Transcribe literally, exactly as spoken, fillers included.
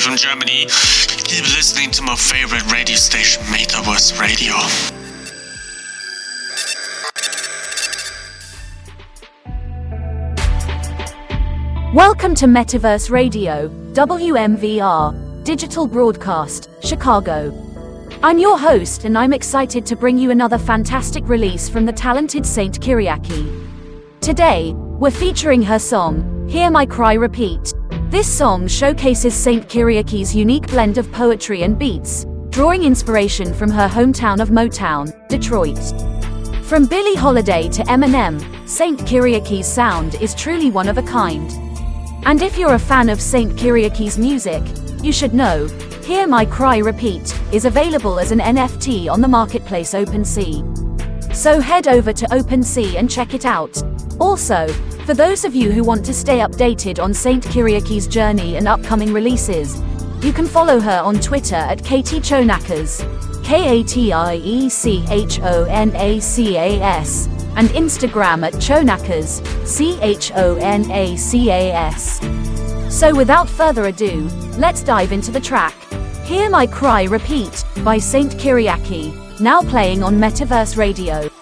from Germany. Keep listening to my favorite radio station, Metaverse Radio. Welcome to Metaverse Radio, W M V R, Digital Broadcast, Chicago. I'm your host and I'm excited to bring you another fantastic release from the talented Saint Kyriaki. Today, we're featuring her song, Hear My Cry Repeat. This song showcases Saint Kyriaki's unique blend of poetry and beats, drawing inspiration from her hometown of Motown, Detroit. From Billie Holiday to Eminem, Saint Kyriaki's sound is truly one of a kind. And if you're a fan of Saint Kyriaki's music, you should know, Hear My Cry Repeat is available as an N F T on the marketplace OpenSea. So head over to OpenSea and check it out. Also, for those of you who want to stay updated on Saint Kyriaki's journey and upcoming releases, you can follow her on Twitter at Katie Chonacas, K A T I E C H O N A C A S, and Instagram at Chonacas, C H O N A C A S. So without further ado, let's dive into the track, Hear My Cry Repeat, by Saint Kyriaki, now playing on Metaverse Radio.